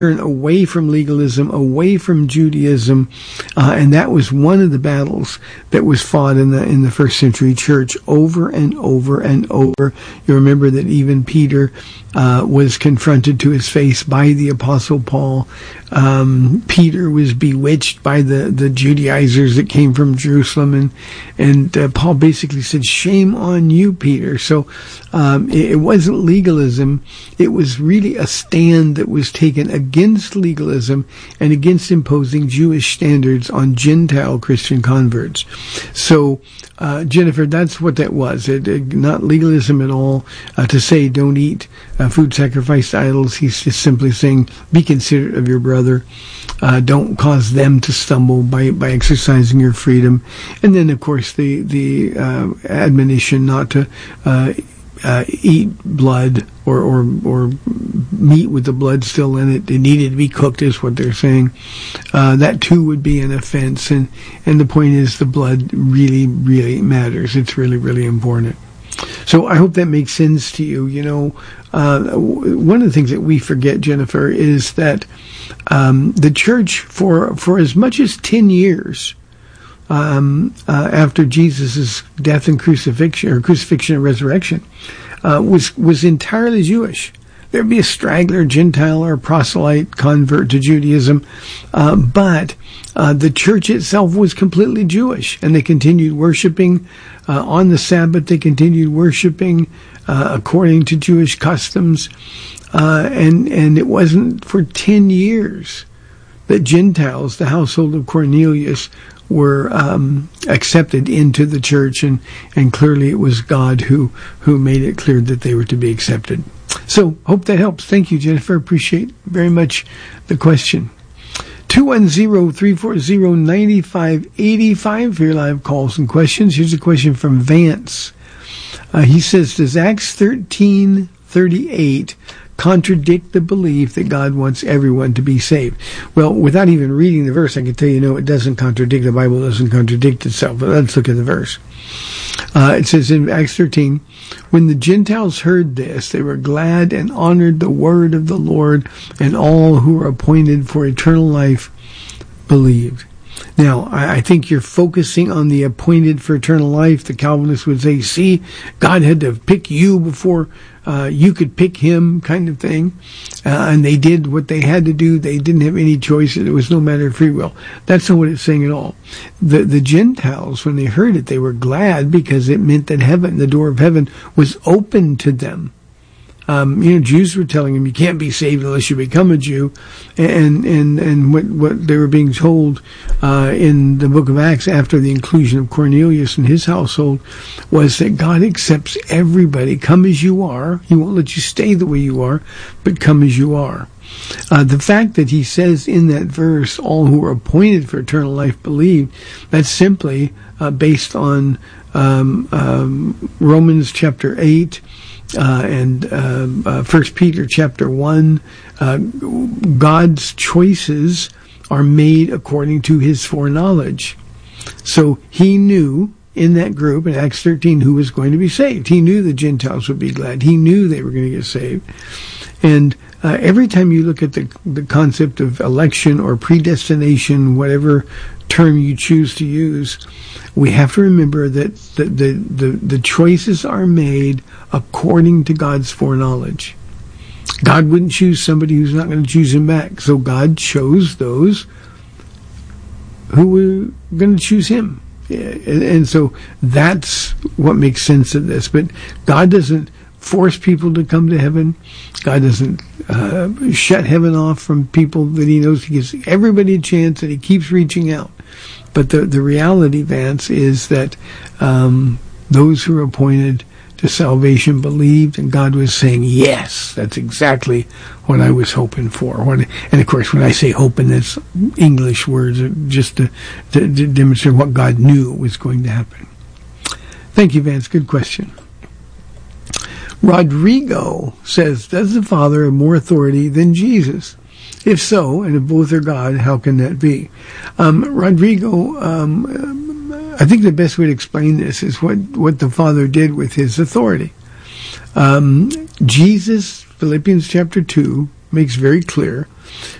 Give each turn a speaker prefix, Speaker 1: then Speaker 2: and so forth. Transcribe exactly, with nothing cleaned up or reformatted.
Speaker 1: away from legalism, away from Judaism, uh, and that was one of the battles that was fought in the in the first century church over and over and over. You remember that even Peter uh, was confronted to his face by the Apostle Paul. Um, Peter was bewitched by the, the Judaizers that came from Jerusalem, and and uh, Paul basically said, "Shame on you, Peter." So um, it, it wasn't legalism; it was really a stand that was taken against legalism and against imposing Jewish standards on Gentile Christian converts. So, uh, Jennifer, that's what that was. It, it, not legalism at all. Uh, to say don't eat uh, food sacrificed to idols, he's just simply saying be considerate of your brother. Uh, don't cause them to stumble by, by exercising your freedom. And then, of course, the, the uh, admonition not to uh, uh, eat blood or, or or meat with the blood still in it. It needed to be cooked, is what they're saying. Uh, that, too, would be an offense. And, and the point is the blood really, really matters. It's really, really important. So I hope that makes sense to you. You know, uh, one of the things that we forget, Jennifer, is that um, the church, for for as much as ten years um, uh, after Jesus' death and crucifixion, or crucifixion and resurrection, uh, was was entirely Jewish. There'd be a straggler, Gentile, or proselyte convert to Judaism, uh, but uh, the church itself was completely Jewish, and they continued worshiping uh, on the Sabbath. They continued worshiping uh, according to Jewish customs, uh, and and it wasn't for ten years that Gentiles, the household of Cornelius, were um, accepted into the church, and and clearly it was God who who made it clear that they were to be accepted. So, hope that helps. Thank you, Jennifer. Appreciate very much the question. two one zero, three four zero, nine five eight five for your live calls and questions. Here's a question from Vance. Uh, he says, does Acts thirteen thirty-eight contradict the belief that God wants everyone to be saved? Well, without even reading the verse, I can tell you, no, it doesn't contradict. The Bible doesn't contradict itself. But let's look at the verse. Uh, it says in Acts thirteen, when the Gentiles heard this, they were glad and honored the word of the Lord, and all who were appointed for eternal life believed. Now, I, I think you're focusing on the appointed for eternal life. The Calvinists would say, see, God had to pick you before uh, you could pick him, kind of thing. Uh, and they did what they had to do. They didn't have any choice. It was no matter of free will. That's not what it's saying at all. The, the Gentiles, when they heard it, they were glad because it meant that heaven, the door of heaven, was open to them. Um, you know, Jews were telling him, you can't be saved unless you become a Jew. And, and, and what, what they were being told, uh, in the book of Acts after the inclusion of Cornelius and his household was that God accepts everybody. Come as you are. He won't let you stay the way you are, but come as you are. Uh, the fact that he says in that verse, all who are appointed for eternal life believe, that's simply, uh, based on, um, um, Romans chapter eight, Uh, and uh, uh, First Peter chapter one, uh, God's choices are made according to his foreknowledge. So he knew in that group in Acts thirteen who was going to be saved. He knew the Gentiles would be glad. He knew they were going to get saved. And uh, every time you look at the the concept of election or predestination, whatever term you choose to use, we have to remember that the, the, the, the choices are made according to God's foreknowledge. God wouldn't choose somebody who's not going to choose him back. So God chose those who were going to choose him. And, and so that's what makes sense of this. But God doesn't force people to come to heaven. God doesn't uh, shut heaven off from people that he knows. He gives everybody a chance, and he keeps reaching out. But the, the reality, Vance, is that um, those who are appointed to salvation believed, and God was saying, yes, that's exactly what I was hoping for. What, and, of course, when I say hoping, that's English words just to, to, to demonstrate what God knew was going to happen. Thank you, Vance. Good question. Rodrigo says, does the Father have more authority than Jesus? If so, and if both are God, how can that be? Um, Rodrigo, um, I think the best way to explain this is what, what the Father did with his authority. Um, Jesus, Philippians chapter two, makes very clear